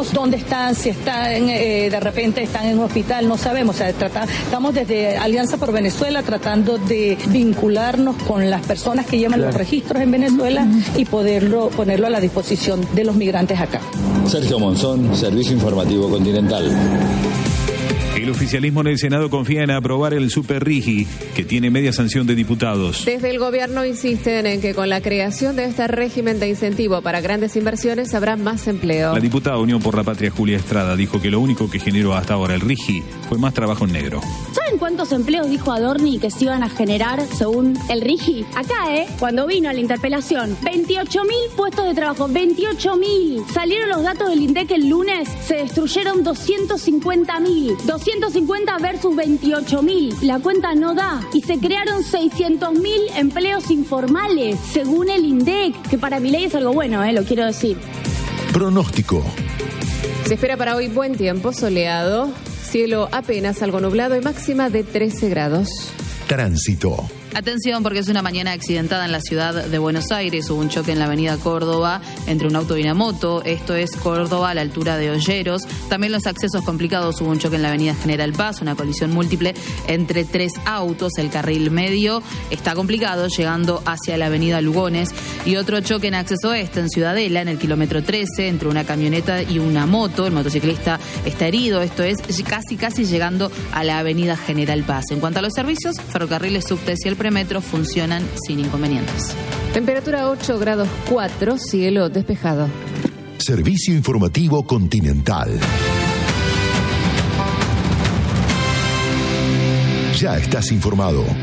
dónde están, si están, de repente están en un hospital, no sabemos. O sea, estamos desde Alianza por Venezuela tratando de vincularnos con las personas que llevan los registros en Venezuela y ponerlo a la disposición de los migrantes acá. Sergio Monzón, Servicio Informativo Continental. El oficialismo en el Senado confía en aprobar el Super Rigi, que tiene media sanción de diputados. Desde el gobierno insisten en que con la creación de este régimen de incentivo para grandes inversiones habrá más empleo. La diputada Unión por la Patria, Julia Estrada, dijo que lo único que generó hasta ahora el Rigi fue más trabajo en negro. ¿Saben cuántos empleos dijo Adorni que se iban a generar según el Rigi? Acá, cuando vino a la interpelación, 28.000 puestos de trabajo, 28.000. Salieron los datos del INDEC el lunes, se destruyeron 250.000. 250 versus 28.000. La cuenta no da. Y se crearon 600.000 empleos informales, según el INDEC, que para mi ley es algo bueno, lo quiero decir. Pronóstico. Se espera para hoy buen tiempo, soleado, cielo apenas algo nublado y máxima de 13 grados. Tránsito. Atención, porque es una mañana accidentada en la ciudad de Buenos Aires. Hubo un choque en la avenida Córdoba entre un auto y una moto. Esto es Córdoba a la altura de Olleros. También los accesos complicados. Hubo un choque en la avenida General Paz, una colisión múltiple entre 3 autos. El carril medio está complicado, llegando hacia la avenida Lugones. Y otro choque en acceso este, en Ciudadela, en el kilómetro 13, entre una camioneta y una moto. El motociclista está herido. Esto es casi llegando a la avenida General Paz. En cuanto a los servicios, ferrocarriles, subtes y el premetro funcionan sin inconvenientes. Temperatura 8 grados 4, cielo despejado. Servicio Informativo Continental. Ya estás informado.